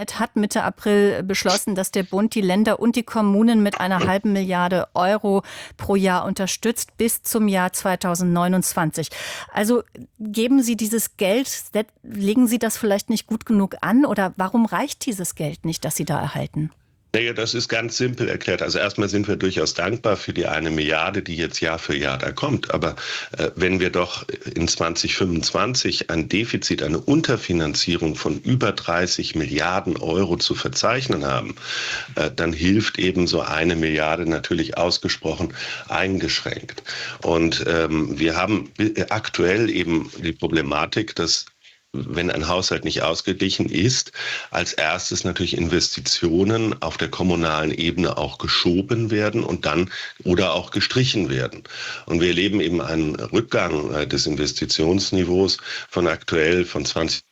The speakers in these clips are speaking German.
hat Mitte April beschlossen, dass der Bund die Länder und die Kommunen mit einer halben Milliarde Euro pro Jahr unterstützt bis zum Jahr 2029. Also geben Sie dieses Geld, legen Sie das vielleicht nicht gut genug an oder warum reicht dieses Geld nicht, das Sie da erhalten? Naja, das ist ganz simpel erklärt. Also erstmal sind wir durchaus dankbar für die 1 Milliarde, die jetzt Jahr für Jahr da kommt. Aber wenn wir doch in 2025 ein Defizit, eine Unterfinanzierung von über 30 Milliarden Euro zu verzeichnen haben, dann hilft eben so 1 Milliarde natürlich ausgesprochen eingeschränkt. Und wir haben aktuell eben die Problematik, dass wenn ein Haushalt nicht ausgeglichen ist, als erstes natürlich Investitionen auf der kommunalen Ebene auch geschoben werden und dann oder auch gestrichen werden. Und wir erleben eben einen Rückgang des Investitionsniveaus von aktuell von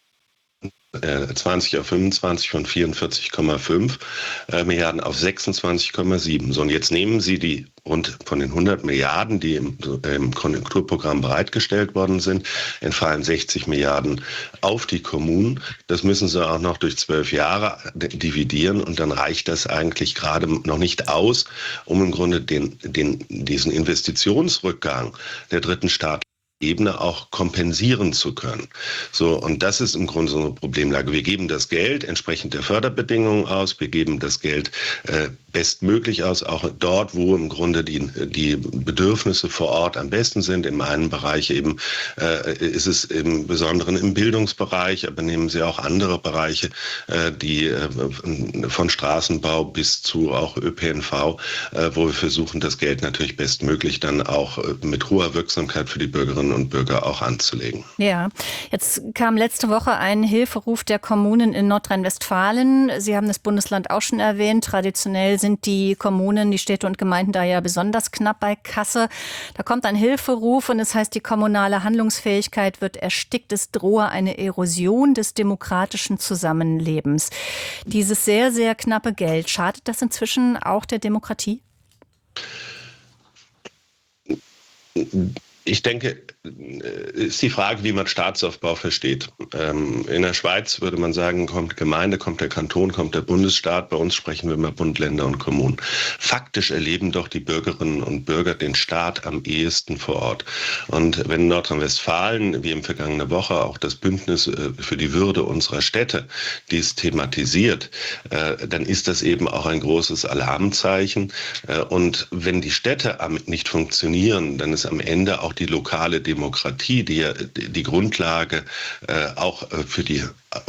20 auf 25 von 44,5 Milliarden auf 26,7. So, und jetzt nehmen Sie die rund von den 100 Milliarden, die im Konjunkturprogramm bereitgestellt worden sind, entfallen 60 Milliarden auf die Kommunen. Das müssen Sie auch noch durch 12 Jahre dividieren und dann reicht das eigentlich gerade noch nicht aus, um im Grunde diesen Investitionsrückgang der dritten staatlichen Ebene auch kompensieren zu können. So, und das ist im Grunde so eine Problemlage. Wir geben das Geld entsprechend der Förderbedingungen aus, wir geben das Geld bestmöglich aus, auch dort, wo im Grunde die Bedürfnisse vor Ort am besten sind. In einem Bereich eben ist es im Besonderen im Bildungsbereich, aber nehmen Sie auch andere Bereiche, die von Straßenbau bis zu auch ÖPNV, wo wir versuchen, das Geld natürlich bestmöglich dann auch mit hoher Wirksamkeit für die Bürgerinnen und Bürger auch anzulegen. Ja, jetzt kam letzte Woche ein Hilferuf der Kommunen in Nordrhein-Westfalen. Sie haben das Bundesland auch schon erwähnt. Traditionell sind die Kommunen, die Städte und Gemeinden da ja besonders knapp bei Kasse. Da kommt ein Hilferuf und es heißt, die kommunale Handlungsfähigkeit wird erstickt. Es drohe eine Erosion des demokratischen Zusammenlebens. Dieses sehr, sehr knappe Geld, schadet das inzwischen auch der Demokratie? Ich denke, ist die Frage, wie man Staatsaufbau versteht. In der Schweiz würde man sagen, kommt Gemeinde, kommt der Kanton, kommt der Bundesstaat. Bei uns sprechen wir immer Bund, Länder und Kommunen. Faktisch erleben doch die Bürgerinnen und Bürger den Staat am ehesten vor Ort. Und wenn in Nordrhein-Westfalen, wie im vergangenen Woche, auch das Bündnis für die Würde unserer Städte dies thematisiert, dann ist das eben auch ein großes Alarmzeichen. Und wenn die Städte nicht funktionieren, dann ist am Ende auch die lokale Demokratie, die ja die Grundlage auch für die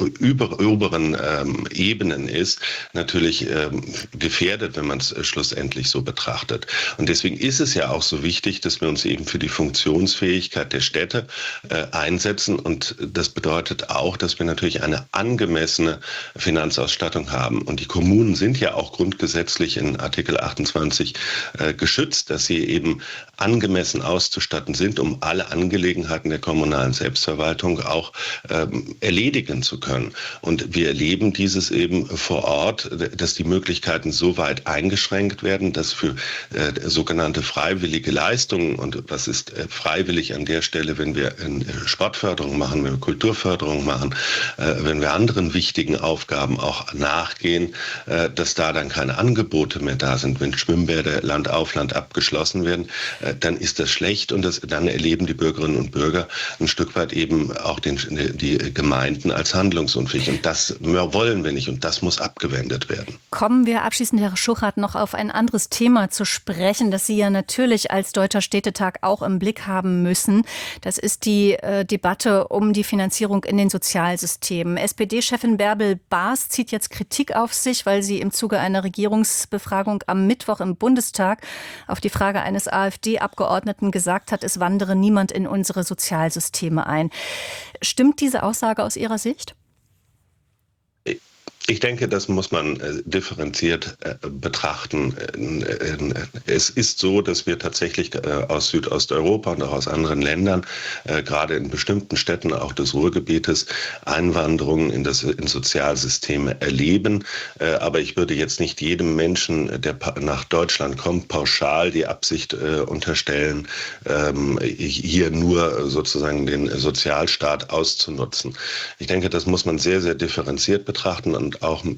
oberen Ebenen ist, natürlich gefährdet, wenn man es schlussendlich so betrachtet. Und deswegen ist es ja auch so wichtig, dass wir uns eben für die Funktionsfähigkeit der Städte einsetzen. Und das bedeutet auch, dass wir natürlich eine angemessene Finanzausstattung haben. Und die Kommunen sind ja auch grundgesetzlich in Artikel 28 geschützt, dass sie eben angemessen auszustatten sind, um alle Angelegenheiten der kommunalen Selbstverwaltung auch erledigen zu können. Und wir erleben dieses eben vor Ort, dass die Möglichkeiten so weit eingeschränkt werden, dass für sogenannte freiwillige Leistungen, und was ist freiwillig an der Stelle, wenn wir Sportförderung machen, wenn wir Kulturförderung machen, wenn wir anderen wichtigen Aufgaben auch nachgehen, dass da dann keine Angebote mehr da sind. Wenn Schwimmbäder Land auf Land abgeschlossen werden, dann ist das schlecht und dann erleben die Bürgerinnen und Bürger ein Stück weit eben auch die Gemeinden als handlungsunfähig. Und das wollen wir nicht und das muss abgewendet werden. Kommen wir abschließend, Herr Schuchart, noch auf ein anderes Thema zu sprechen, das Sie ja natürlich als Deutscher Städtetag auch im Blick haben müssen. Das ist die Debatte um die Finanzierung in den Sozialsystemen. SPD-Chefin Bärbel Baas zieht jetzt Kritik auf sich, weil sie im Zuge einer Regierungsbefragung am Mittwoch im Bundestag auf die Frage eines AfD-Abgeordneten gesagt hat, es wandere niemand in unsere Sozialsysteme ein. Stimmt diese Aussage aus Ihrer Sicht? Ich denke, das muss man differenziert betrachten. Es ist so, dass wir tatsächlich aus Südosteuropa und auch aus anderen Ländern, gerade in bestimmten Städten auch des Ruhrgebietes, Einwanderungen in Sozialsysteme erleben. Aber ich würde jetzt nicht jedem Menschen, der nach Deutschland kommt, pauschal die Absicht unterstellen, hier nur sozusagen den Sozialstaat auszunutzen. Ich denke, das muss man sehr, sehr differenziert betrachten und auch